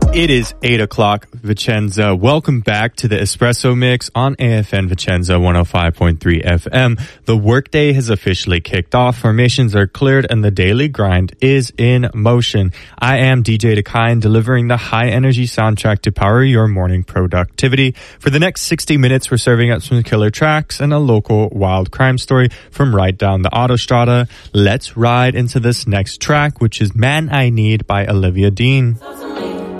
It is 8 o'clock, Vicenza. Welcome back to the Espresso Mix on AFN Vicenza 105.3 FM. The workday has officially kicked off. Formations are cleared and the daily grind is in motion. I am DJ Dakayan, delivering the high-energy soundtrack to power your morning productivity. For the next 60 minutes, we're serving up some killer tracks and a local wild crime story from right down the autostrada. Let's ride into this next track, which is Man I Need by Olivia Dean.